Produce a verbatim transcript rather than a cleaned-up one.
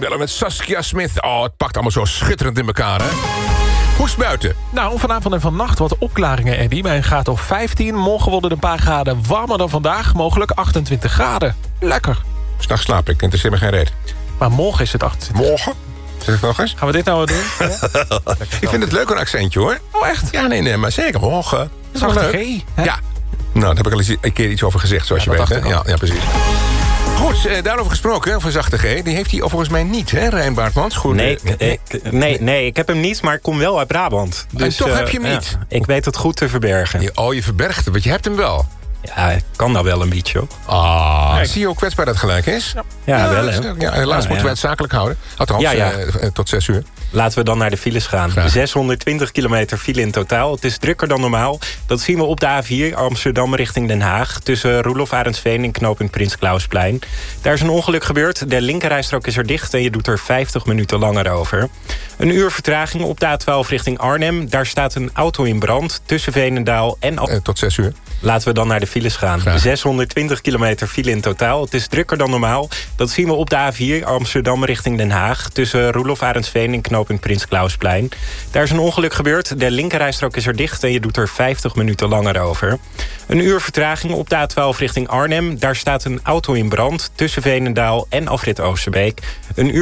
bellen met Saskia Smith. Oh, het pakt allemaal zo schitterend in elkaar, hè? Hoe is het buiten? Nou, vanavond en vannacht wat opklaringen, Eddie. Bij een graad of vijftien. Morgen wordt het een paar graden warmer dan vandaag. Mogelijk achtentwintig graden. Lekker. S'nachts slaap ik, interesseert me geen reet. Maar morgen is het achtentwintig. Morgen? Zeg ik nog eens? Gaan we dit nou doen? Ja? Ik vind het leuk een accentje, hoor. Oh, echt? Ja, nee, nee, maar zeker. Morgen. Dat is wel leuk. Ja. Nou, daar heb ik al eens een keer iets over gezegd, zoals Ja, je dat weet. Hè? dacht ik Ja, ja, precies. Goed, eh, daarover gesproken, over zachte G. Die heeft hij volgens mij niet, hè, Rijn Baartmans? Goed, Nee, eh, ik, ik- nee, nee, ik heb hem niet, maar ik kom wel uit Brabant. Dus, toch eh, heb je hem ja, niet? ik weet het goed te verbergen. je- oh, je verbergt het, want je hebt hem wel. Ja, ik kan nou wel een beetje, hoor. Ah, Kijk. zie je hoe kwetsbaar dat gelijk is? Ja, Ja, wel, hè. Ja, helaas Ja, moeten ja. wij het zakelijk houden. Althans, Ja, ja. eh, tot zes uur. Laten we dan naar de files gaan. Graag. zeshonderdtwintig kilometer file in totaal. Het is drukker dan normaal. Dat zien we op de A vier Amsterdam richting Den Haag. Tussen Roelof Arendsveen en knooppunt Prins Klausplein. Daar is een ongeluk gebeurd. De linkerrijstrook is er dicht en je doet er vijftig minuten langer over. Een uur vertraging op de A twaalf richting Arnhem. Daar staat een auto in brand tussen Veenendaal en... Eh, tot zes uur. Laten we dan naar de files gaan. Graag. zeshonderdtwintig kilometer file in totaal. Het is drukker dan normaal. Dat zien we op de A vier Amsterdam richting Den Haag. Tussen Roelof Arendsveen en knooppunt Prins Klausplein. Daar is een ongeluk gebeurd. De linkerrijstrook is er dicht en je doet er vijftig minuten langer over. Een uur vertraging op de A twaalf richting Arnhem. Daar staat een auto in brand tussen Veenendaal en afrit Oosterbeek. Een uur